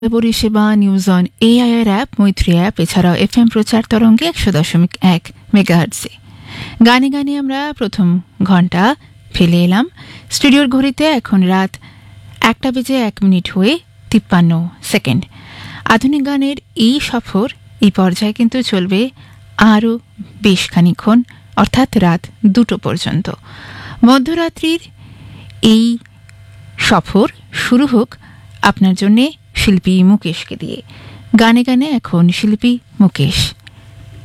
পরিষেবা news on AIR app, মৈত্রী app, এছাড়াও এফএম প্রচার তরঙ্গে 100.1 মেগাহার্টজে। গানে গানে আমরা প্রথম ঘন্টা ফেলে এলাম। স্টুডিওর ঘড়িতে এখন রাত 1:01 হয়ে 53 আধুনিক গানের এই সফর, এই পর্যায়ে কিন্তু চলবে আরও বেশ খানিক্ষণ, অর্থাৎ রাত 2টো পর্যন্ত। মধ্যরাত্রির এই সফর শুরু হোক আপনার জন্যে শিল্পী মুকেশকে দিয়ে। গানে গানে এখন শিল্পী মুকেশ।